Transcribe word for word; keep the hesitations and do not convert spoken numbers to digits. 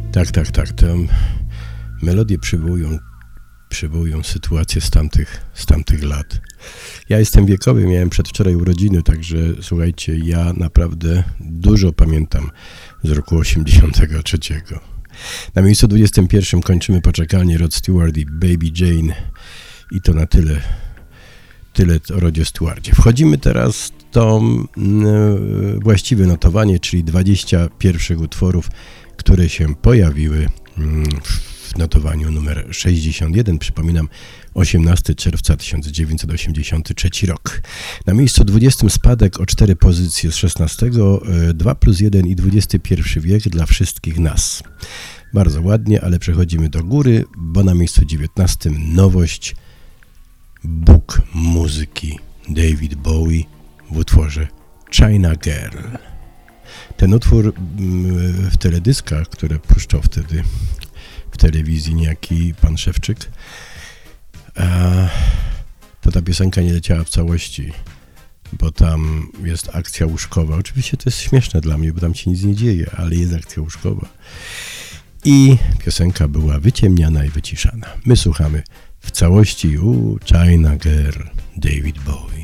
Tak, tak, tak. Te melodie przywołują, przywołują sytuacje z tamtych, z tamtych lat. Ja jestem wiekowy, miałem przedwczoraj urodziny, także słuchajcie, ja naprawdę dużo pamiętam z roku osiemdziesiątego trzeciego. Na miejscu dwudziestym pierwszym kończymy poczekalnię Rod Stewart i Baby Jane i to na tyle, tyle o Rodzie Stewardzie. Wchodzimy teraz w to yy, właściwe notowanie, czyli dwadzieścia pierwszych utworów, które się pojawiły yy, w notowaniu numer sześćdziesiąt jeden. Przypominam, osiemnastego czerwca tysiąc dziewięćset osiemdziesiąty trzeci rok. Na miejscu dwudziestym spadek o cztery pozycje z szesnastego, dwa plus jeden i dwudziesty pierwszy wiek dla wszystkich nas. Bardzo ładnie, ale przechodzimy do góry, bo na miejscu dziewiętnastym nowość, Bóg muzyki David Bowie w utworze China Girl. Ten utwór w teledyskach, które puszczał wtedy w telewizji niejaki pan Szewczyk, to ta piosenka nie leciała w całości, bo tam jest akcja łóżkowa. Oczywiście to jest śmieszne dla mnie, bo tam się nic nie dzieje, ale jest akcja łóżkowa. I piosenka była wyciemniana i wyciszana. My słuchamy w całości u China Girl, David Bowie.